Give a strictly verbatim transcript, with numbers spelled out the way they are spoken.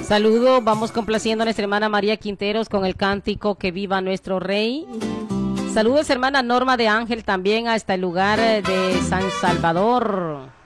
Saludo, vamos complaciendo a nuestra hermana María Quinteros con el cántico Que Viva Nuestro Rey. Saludos, hermana Norma de Ángel, también hasta el lugar de San Salvador.